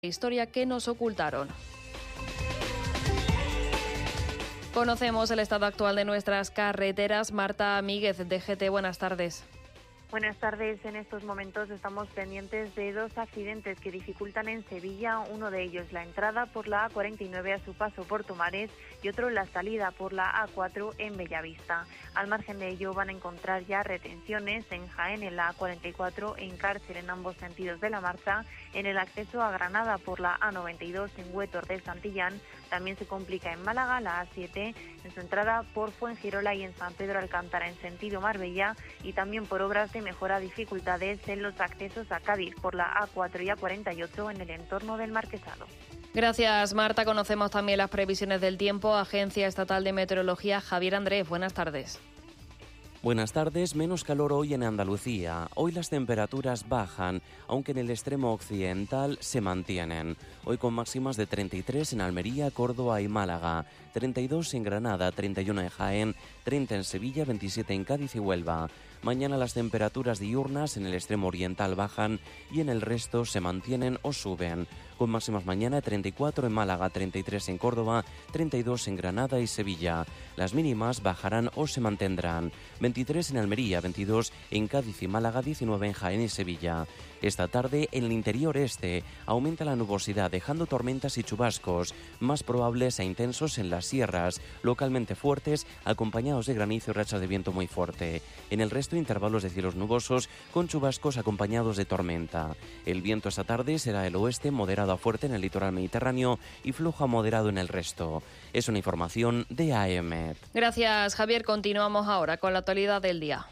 historia que nos ocultaron. Conocemos el estado actual de nuestras carreteras. Marta Míguez, DGT, buenas tardes. Buenas tardes. En estos momentos estamos pendientes de dos accidentes que dificultan en Sevilla. Uno de ellos la entrada por la A49 a su paso por Tomares y otro la salida por la A4 en Bellavista. Al margen de ello van a encontrar ya retenciones en Jaén, en la A44, en Cárcel en ambos sentidos de la marcha, en el acceso a Granada por la A92 en Huétor de Santillán. También se complica en Málaga la A7 en su entrada por Fuengirola y en San Pedro Alcántara en sentido Marbella, y también por obras de mejora dificultades en los accesos a Cádiz por la A4 y A48 en el entorno del Marquesado. Gracias, Marta. Conocemos también las previsiones del tiempo. Agencia Estatal de Meteorología, Javier Andrés, buenas tardes. Buenas tardes. Menos calor hoy en Andalucía. Hoy las temperaturas bajan, aunque en el extremo occidental se mantienen. Hoy con máximas de 33 en Almería, Córdoba y Málaga, 32 en Granada, 31 en Jaén, 30 en Sevilla, 27 en Cádiz y Huelva. Mañana las temperaturas diurnas en el extremo oriental bajan y en el resto se mantienen o suben, con máximas mañana de 34 en Málaga, 33 en Córdoba, 32 en Granada y Sevilla. Las mínimas bajarán o se mantendrán, 23 en Almería, 22 en Cádiz y Málaga, 19 en Jaén y Sevilla. Esta tarde en el interior este aumenta la nubosidad, dejando tormentas y chubascos, más probables e intensos en las sierras, localmente fuertes, acompañados de granizo y rachas de viento muy fuerte. En el resto intervalos de cielos nubosos con chubascos acompañados de tormenta. El viento esta tarde será del oeste, moderado a fuerte en el litoral mediterráneo y flojo a moderado en el resto. Es una información de AEMET. Gracias, Javier. Continuamos ahora con la actualidad del día.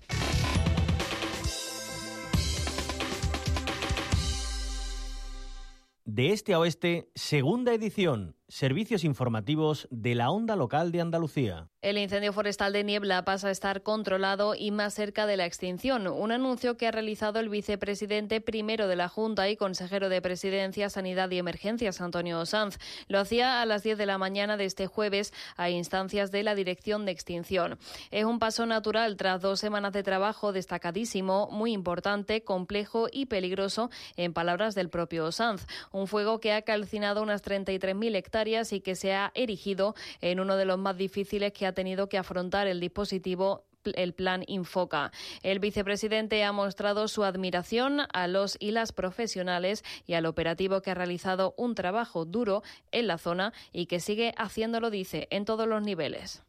De este a oeste, segunda edición. Servicios informativos de la onda local de Andalucía. El incendio forestal de Niebla pasa a estar controlado y más cerca de la extinción. Un anuncio que ha realizado el vicepresidente primero de la Junta y consejero de Presidencia, Sanidad y Emergencias, Antonio Sanz. Lo hacía a las 10 de la mañana de este jueves a instancias de la Dirección de Extinción. Es un paso natural tras 2 semanas de trabajo destacadísimo, muy importante, complejo y peligroso, en palabras del propio Sanz. Un fuego que ha calcinado unas 33.000 hectáreas y que se ha erigido en uno de los más difíciles que ha tenido que afrontar el dispositivo, el Plan Infoca. El vicepresidente ha mostrado su admiración a los y las profesionales y al operativo que ha realizado un trabajo duro en la zona y que sigue haciéndolo, dice, en todos los niveles.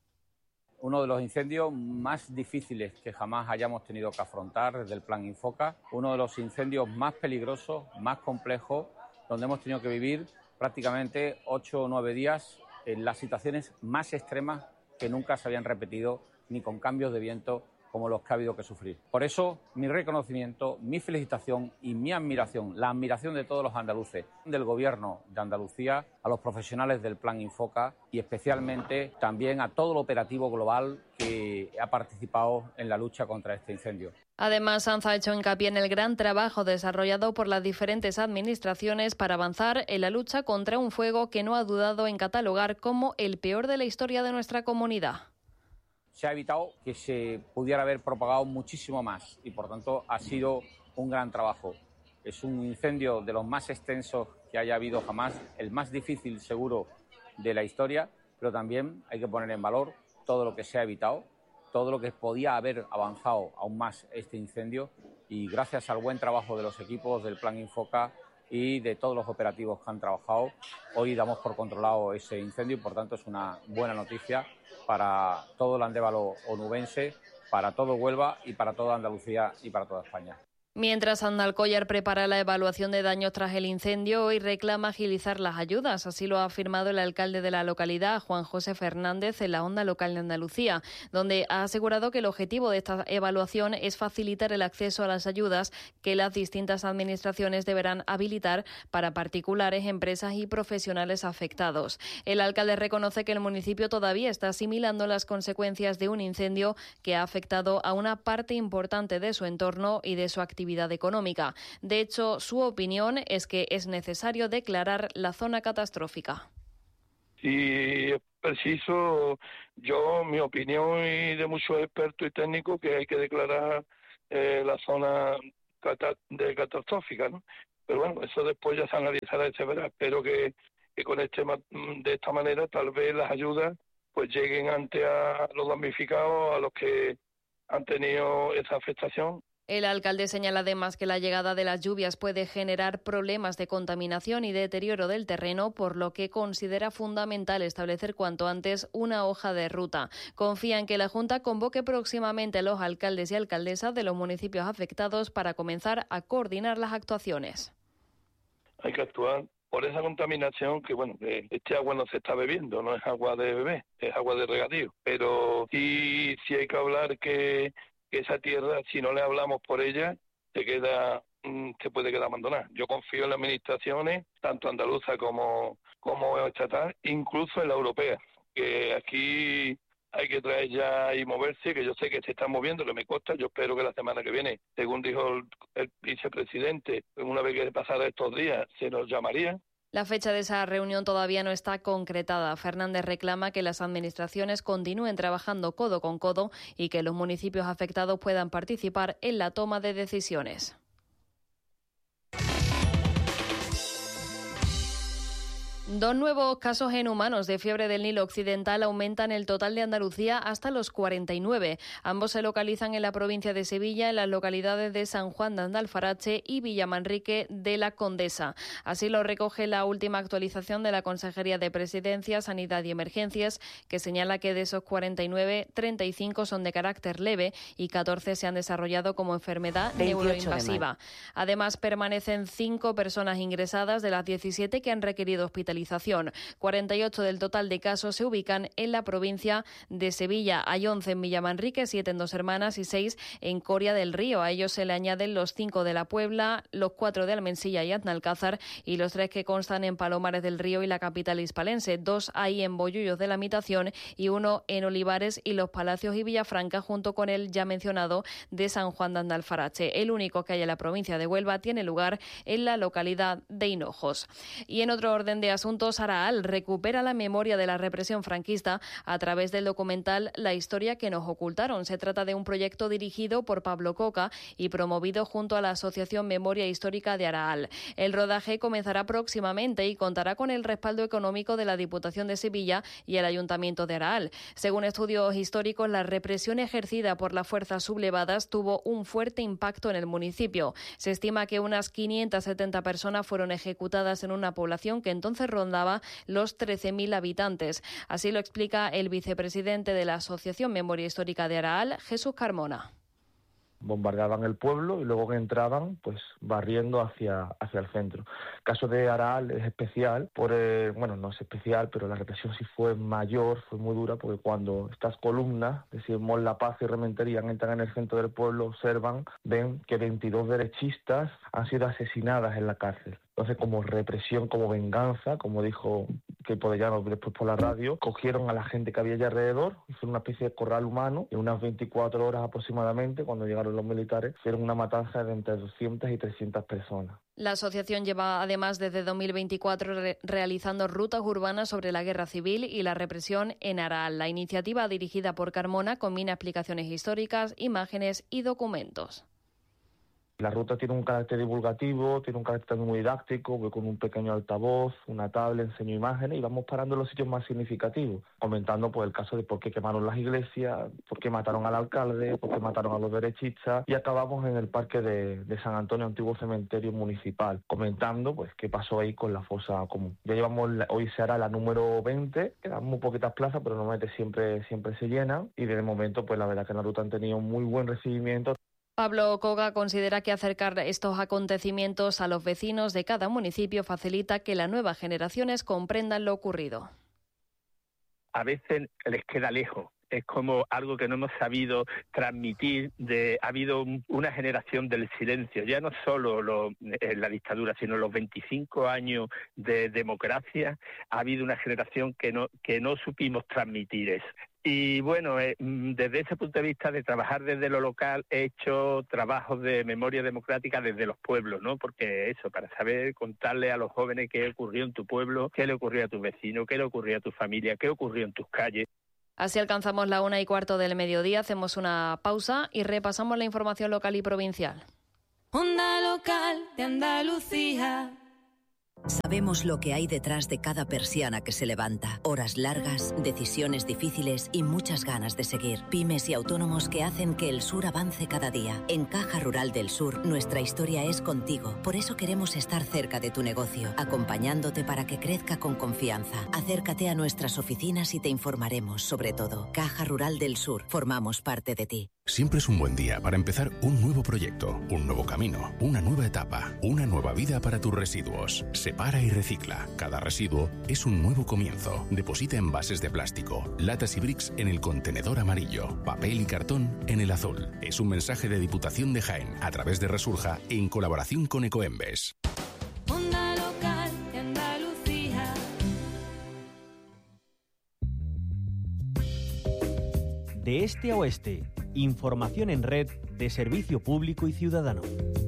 Uno de los incendios más difíciles que jamás hayamos tenido que afrontar desde el Plan Infoca, uno de los incendios más peligrosos, más complejos, donde hemos tenido que vivir prácticamente 8 o 9 días en las situaciones más extremas que nunca se habían repetido, ni con cambios de viento como los que ha habido que sufrir. Por eso, mi reconocimiento, mi felicitación y mi admiración, la admiración de todos los andaluces, del Gobierno de Andalucía, a los profesionales del Plan Infoca y especialmente también a todo el operativo global que ha participado en la lucha contra este incendio. Además, Sanz ha hecho hincapié en el gran trabajo desarrollado por las diferentes administraciones para avanzar en la lucha contra un fuego que no ha dudado en catalogar como el peor de la historia de nuestra comunidad. Se ha evitado que se pudiera haber propagado muchísimo más y, por tanto, ha sido un gran trabajo. Es un incendio de los más extensos que haya habido jamás, el más difícil, seguro, de la historia, pero también hay que poner en valor todo lo que se ha evitado, todo lo que podía haber avanzado aún más este incendio, y gracias al buen trabajo de los equipos del Plan Infoca y de todos los operativos que han trabajado, hoy damos por controlado ese incendio y, por tanto, es una buena noticia para todo el Andévalo onubense, para todo Huelva y para toda Andalucía y para toda España. Mientras Andalcóllar prepara la evaluación de daños tras el incendio, hoy reclama agilizar las ayudas. Así lo ha afirmado el alcalde de la localidad, Juan José Fernández, en la onda local de Andalucía, donde ha asegurado que el objetivo de esta evaluación es facilitar el acceso a las ayudas que las distintas administraciones deberán habilitar para particulares, empresas y profesionales afectados. El alcalde reconoce que el municipio todavía está asimilando las consecuencias de un incendio que ha afectado a una parte importante de su entorno y de su actividad económica. De hecho, su opinión es que es necesario declarar la zona catastrófica. Si es preciso, mi opinión y de muchos expertos y técnicos, que hay que declarar la zona catastrófica, ¿no? Pero bueno, eso después ya se analizará y se verá. Espero que con de esta manera tal vez las ayudas pues lleguen ante a los damnificados, a los que han tenido esa afectación. El alcalde señala además que la llegada de las lluvias puede generar problemas de contaminación y deterioro del terreno, por lo que considera fundamental establecer cuanto antes una hoja de ruta. Confía en que la Junta convoque próximamente a los alcaldes y alcaldesas de los municipios afectados para comenzar a coordinar las actuaciones. Hay que actuar por esa contaminación que, bueno, este agua no se está bebiendo, no es agua de beber, es agua de regadío. Pero sí hay que hablar que esa tierra, si no le hablamos por ella, se puede quedar abandonada. Yo confío en las administraciones, tanto andaluza como estatal, incluso en la europea, que aquí hay que traer ya y moverse, que yo sé que se está moviendo, que me consta. Yo espero que la semana que viene, según dijo el vicepresidente, una vez que pasara estos días, se nos llamaría. La fecha de esa reunión todavía no está concretada. Fernández reclama que las administraciones continúen trabajando codo con codo y que los municipios afectados puedan participar en la toma de decisiones. Dos nuevos casos en humanos de fiebre del Nilo Occidental aumentan el total de Andalucía hasta los 49. Ambos se localizan en la provincia de Sevilla, en las localidades de San Juan de Andalfarache y Villamanrique de la Condesa. Así lo recoge la última actualización de la Consejería de Presidencia, Sanidad y Emergencias, que señala que de esos 49, 35 son de carácter leve y 14 se han desarrollado como enfermedad neuroinvasiva. Además, permanecen 5 personas ingresadas de las 17 que han requerido hospitalización. 48 del total de casos se ubican en la provincia de Sevilla. Hay 11 en Villamanrique, 7 en Dos Hermanas y 6 en Coria del Río. A ellos se le añaden los 5 de La Puebla, los 4 de Almensilla y Aznalcázar y los 3 que constan en Palomares del Río y la capital hispalense. 2 hay en Bollullos de la Mitación y 1 en Olivares y Los Palacios y Villafranca, junto con el ya mencionado de San Juan de Andalfarache. El único que hay en la provincia de Huelva tiene lugar en la localidad de Hinojos. Y en otro orden de asuntos, Araal recupera la memoria de la represión franquista a través del documental La historia que nos ocultaron. Se trata de un proyecto dirigido por Pablo Coca y promovido junto a la Asociación Memoria Histórica de Araal. El rodaje comenzará próximamente y contará con el respaldo económico de la Diputación de Sevilla y el Ayuntamiento de Araal. Según estudios históricos, la represión ejercida por las fuerzas sublevadas tuvo un fuerte impacto en el municipio. Se estima que unas 570 personas fueron ejecutadas en una población que entonces rondaba los 13.000 habitantes. Así lo explica el vicepresidente de la Asociación Memoria Histórica de Araal, Jesús Carmona. Bombardeaban el pueblo y luego entraban pues barriendo hacia el centro. El caso de Araal es especial, no es especial, pero la represión sí fue mayor, fue muy dura, porque cuando estas columnas, decimos La Paz y Rementería, entran en el centro del pueblo, observan, ven que 22 derechistas han sido asesinadas en la cárcel. Entonces, como represión, como venganza, como dijo que Podellano después por la radio, cogieron a la gente que había allá alrededor, hicieron una especie de corral humano, y en unas 24 horas aproximadamente, cuando llegaron los militares, hicieron una matanza de entre 200 y 300 personas. La asociación lleva además desde 2024 realizando rutas urbanas sobre la guerra civil y la represión en Araal. La iniciativa, dirigida por Carmona, combina explicaciones históricas, imágenes y documentos. La ruta tiene un carácter divulgativo, tiene un carácter muy didáctico, voy con un pequeño altavoz, una tablet, enseño imágenes y vamos parando en los sitios más significativos, comentando pues el caso de por qué quemaron las iglesias, por qué mataron al alcalde, por qué mataron a los derechistas, y acabamos en el parque de San Antonio, antiguo cementerio municipal, comentando pues qué pasó ahí con la fosa común. Ya llevamos, hoy se hará la número 20, quedan muy poquitas plazas, pero normalmente siempre se llenan, y desde el momento pues la verdad que en la ruta han tenido muy buen recibimiento. Pablo Coga considera que acercar estos acontecimientos a los vecinos de cada municipio facilita que las nuevas generaciones comprendan lo ocurrido. A veces les queda lejos. Es como algo que no hemos sabido transmitir. Ha habido una generación del silencio, ya no solo la dictadura, sino los 25 años de democracia. Ha habido una generación que no supimos transmitir eso. Y bueno, desde ese punto de vista de trabajar desde lo local, he hecho trabajos de memoria democrática desde los pueblos, ¿no? Porque eso, para saber contarle a los jóvenes qué ocurrió en tu pueblo, qué le ocurrió a tu vecino, qué le ocurrió a tu familia, qué ocurrió en tus calles. Así alcanzamos la 1:15 del mediodía, hacemos una pausa y repasamos la información local y provincial. Onda Local de Andalucía. Sabemos lo que hay detrás de cada persiana que se levanta. Horas largas, decisiones difíciles y muchas ganas de seguir. Pymes y autónomos que hacen que el sur avance cada día. En Caja Rural del Sur, nuestra historia es contigo. Por eso queremos estar cerca de tu negocio, acompañándote para que crezca con confianza. Acércate a nuestras oficinas y te informaremos sobre todo. Caja Rural del Sur, formamos parte de ti. Siempre es un buen día para empezar un nuevo proyecto, un nuevo camino, una nueva etapa, una nueva vida para tus residuos. Separa y recicla. Cada residuo es un nuevo comienzo. Deposita envases de plástico, latas y bricks en el contenedor amarillo, papel y cartón en el azul. Es un mensaje de Diputación de Jaén a través de Resurja en colaboración con Ecoembes. Onda Local de Andalucía. De este a oeste, información en red de servicio público y ciudadano.